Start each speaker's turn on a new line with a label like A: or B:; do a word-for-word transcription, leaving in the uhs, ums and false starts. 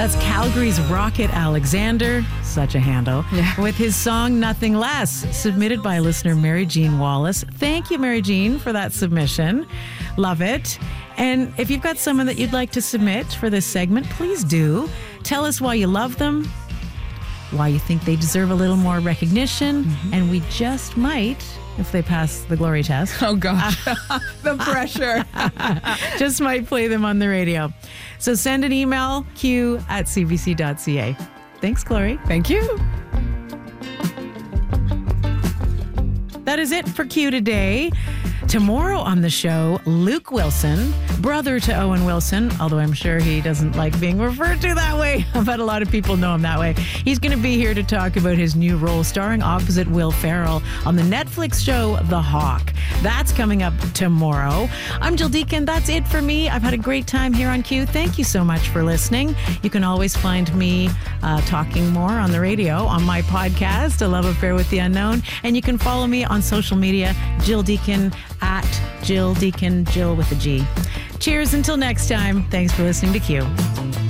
A: That's Calgary's Rocket Alexander, such a handle,
B: Yeah.
A: with his song Nothing Less, submitted by listener Mary Jean Wallace. Thank you, Mary Jean, for that submission. Love it. And if you've got someone that you'd like to submit for this segment, please do. Tell us why you love them, why you think they deserve a little more recognition, mm-hmm. and we just might, if they pass the glory test.
B: Oh, gosh. The pressure.
A: Just might play them on the radio. So send an email, q at c b c dot c a. Thanks, Glory.
B: Thank you.
A: That is it for Q today. Tomorrow on the show, Luke Wilson, brother to Owen Wilson, although I'm sure he doesn't like being referred to that way, but a lot of people know him that way. He's going to be here to talk about his new role starring opposite Will Ferrell on the Netflix show The Hawk. That's coming up tomorrow. I'm Jill Deacon. That's it for me. I've had a great time here on Q. Thank you so much for listening. You can always find me uh, talking more on the radio on my podcast, A Love Affair with the Unknown. And you can follow me on social media, Jill Deacon, at Jill Deacon, Jill with a G. Cheers until next time. Thanks for listening to Q.